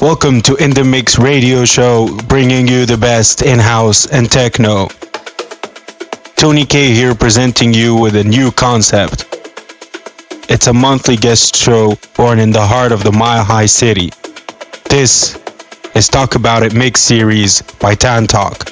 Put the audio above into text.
Welcome to In The Mix radio show, bringing you the best in-house and techno. Tony K here presenting you with a new concept. It's a monthly guest show born in the heart of the Mile High City. This is Talk About It Mix Series by Tan Talk.